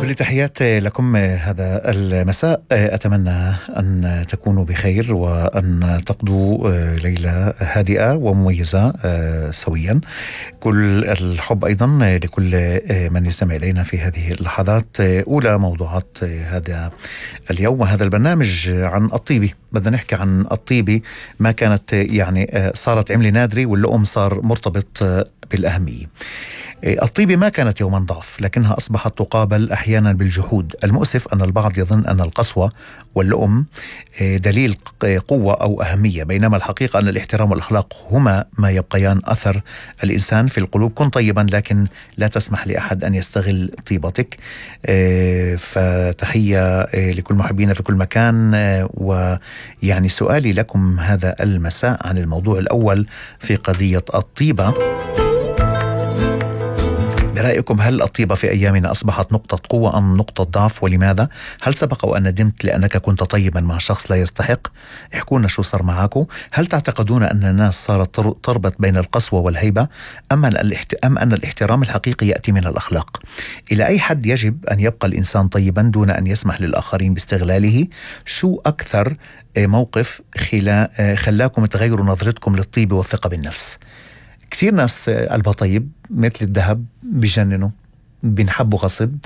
كل تحياتي لكم هذا المساء. أتمنى أن تكونوا بخير وأن تقضوا ليلة هادئة ومميزة سويا. كل الحب أيضا لكل من يستمع إلينا في هذه اللحظات. أولى موضوعات هذا اليوم وهذا البرنامج عن الطيبة. بدنا نحكي عن الطيبة، ما كانت يعني صارت عملة نادرة واللؤم صار مرتبط بالأهمية. الطيبة ما كانت يوما ضعف، لكنها أصبحت تقابل أحيانا بالجحود. المؤسف أن البعض يظن أن القسوة واللؤم دليل قوة أو أهمية، بينما الحقيقة أن الاحترام والأخلاق هما ما يبقيان أثر الإنسان في القلوب. كن طيبا لكن لا تسمح لأحد أن يستغل طيبتك. فتحية لكل محبينا في كل مكان. ويعني سؤالي لكم هذا المساء عن الموضوع الأول في قضية الطيبة. برأيكم هل الطيبة في أيامنا أصبحت نقطة قوة أم نقطة ضعف، ولماذا؟ هل سبق وأن ندمت لأنك كنت طيبا مع شخص لا يستحق؟ احكونا شو صار معاكم. هل تعتقدون أن الناس صارت تربط بين القسوة والهيبة أم أن الاحترام الحقيقي يأتي من الأخلاق؟ إلى أي حد يجب أن يبقى الإنسان طيبا دون أن يسمح للآخرين باستغلاله؟ شو أكثر موقف خلاكم تغيروا نظرتكم للطيبة والثقة بالنفس؟ كثير ناس قلبها طيب مثل الذهب، بيجننوا، بينحبوا غصب،